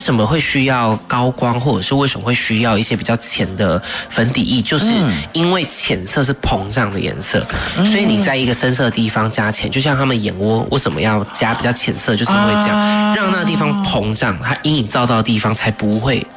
为什么会需要高光，或者是为什么会需要一些比较浅的粉底液，就是因为浅色是膨胀的颜色，所以你在一个深色的地方加浅，就像他们眼窝为什么要加比较浅色，就是因为这样，让那个地方膨胀，它阴影照到的地方才不会